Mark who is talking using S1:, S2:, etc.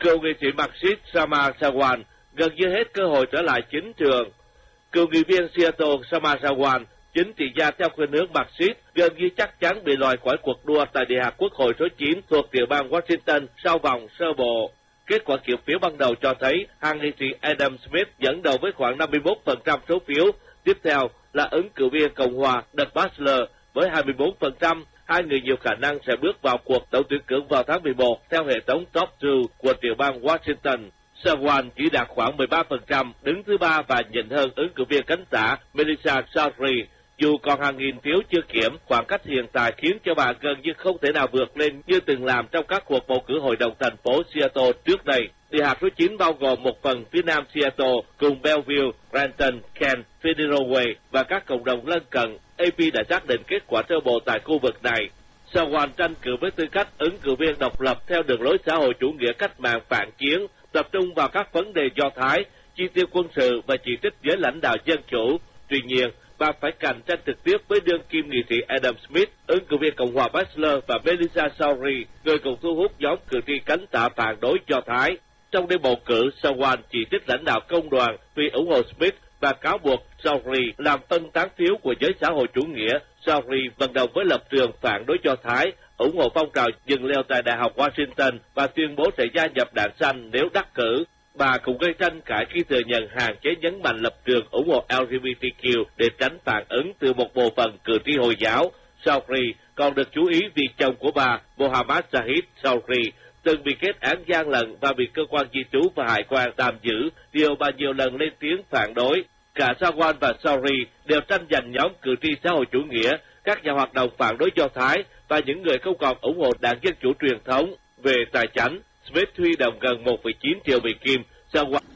S1: Cựu nghị sĩ Marxist Sama Sawan gần như hết cơ hội trở lại chính trường. Cựu nghị viên Seattle Sama Sawan, chính trị gia theo khuynh hướng Marxist, gần như chắc chắn bị loại khỏi cuộc đua tại Địa hạt Quốc hội số 9 thuộc tiểu bang Washington sau vòng sơ bộ. Kết quả kiểm phiếu ban đầu cho thấy hàng nghị sĩ Adam Smith dẫn đầu với khoảng 51% số phiếu. Tiếp theo là ứng cử viên Cộng hòa Doug Bachelor với 24%. Hai người nhiều khả năng sẽ bước vào cuộc tổng tuyển cử vào tháng 11 theo hệ thống top 2 của tiểu bang Washington. Sawan chỉ đạt khoảng 13%, đứng thứ ba và nhỉnh hơn ứng cử viên cánh tả Melissa Chowdhury. Dù còn hàng nghìn phiếu chưa kiểm, khoảng cách hiện tại khiến cho bà gần như không thể nào vượt lên như từng làm trong các cuộc bầu cử hội đồng thành phố Seattle trước đây. Địa hạt số 9 bao gồm một phần phía nam Seattle cùng Bellevue, Renton, Kent, Federal Way và các cộng đồng lân cận. AP đã xác định kết quả sơ bộ tại khu vực này. Sawan tranh cử với tư cách ứng cử viên độc lập theo đường lối xã hội chủ nghĩa cách mạng phản chiến, tập trung vào các vấn đề Do Thái, chi tiêu quân sự và chỉ trích giới lãnh đạo dân chủ. Tuy nhiên, bà phải cạnh tranh trực tiếp với đương kim nghị sĩ Adam Smith, ứng cử viên Cộng hòa Bachelor và Melissa Chowdhury, người cùng thu hút nhóm cử tri cánh tả phản đối Do Thái. Trong đêm bầu cử, Sawan chỉ trích lãnh đạo công đoàn vì ủng hộ Smith và cáo buộc Chowdhury làm phân tán phiếu của giới xã hội chủ nghĩa. Chowdhury vận động với lập trường phản đối Do Thái, ủng hộ phong trào dừng leo tại Đại học Washington và tuyên bố sẽ gia nhập Đảng Xanh nếu đắc cử. Bà cũng gây tranh cãi khi thừa nhận hạn chế nhấn mạnh lập trường ủng hộ LGBTQ để tránh phản ứng từ một bộ phận cử tri Hồi giáo. Chowdhury còn được chú ý vì chồng của bà, Mohammad Shahid Chowdhury, từng bị kết án gian lận và bị cơ quan di trú và hải quan tạm giữ, điều bà nhiều lần lên tiếng phản đối. Cả Sawan và Chowdhury đều tranh giành nhóm cử tri xã hội chủ nghĩa, các nhà hoạt động phản đối Do Thái và những người không còn ủng hộ đảng Dân chủ truyền thống. Về tài chánh, Smith huy động gần 1,9 triệu Mỹ Kim, Sawan